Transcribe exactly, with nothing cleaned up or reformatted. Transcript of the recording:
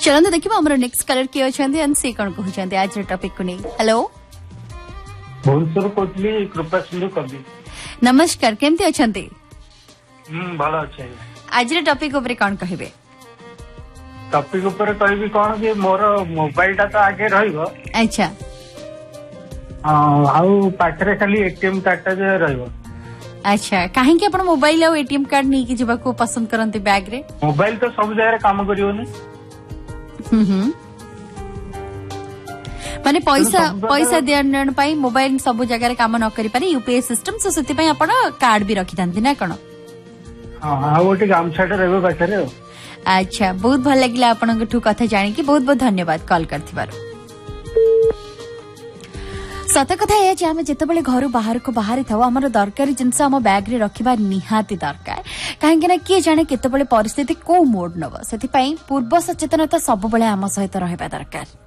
चलते देखिए आम नेक्स्ट कलर किए अच्छा सी कौन कहते आज टॉपिक को नहीं। हेलो भुवनेश्वर कहली कृपा सिंधु कवि। नमस्कार केमती अच्छा? भल अच्छे। आज टॉपिक ऊपर कौन कहे? टॉपिक ऊपर कहबी कौन कि मोर मोबाइल टा तो आगे रहिबो। अच्छा आउ पाखरे खाली एटीएम कार्ड टा जे रहिबो। अच्छा कहीं अपन मोबाइल और एटीएम कार्ड नहीं कि जीवा को पसंद करते बैग रे? मोबाइल तो सब जगह काम करियोनी। हम्म माने पैसा पैसा देन पाई मोबाइल सब जगह काम न करि पारे यूपीआई सिस्टम सो सेति पई अपन कार्ड भी रखि थांती ना कोन? हां हां ओटी गामछाटे रहबे पाखरे। अच्छा बहुत भल लगिला आपन ठू कथा जानि कि बहुत बहुत धन्यवाद कॉल करथिबार। सत कथा है जे आमे जेतेबेले घर बाहर को बाहरी थाओ हमर दरकारी जिंस हम बैग रे रखिबा निहाती दरकार काहेकि ना किए जाने केतेबेले परिस्थिति को मोड नब सेति पई पूर्व सचेतनता सब बेले आम सहित रहबा दरकार।